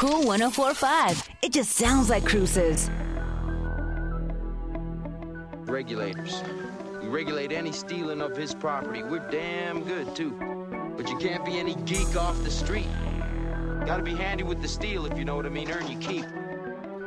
Cool 104.5. It just sounds like Cruises. Regulators. We regulate any stealing of his property. We're damn good, too. But you can't be any geek off the street. Gotta be handy with the steel, if you know what I mean. Earn your keep.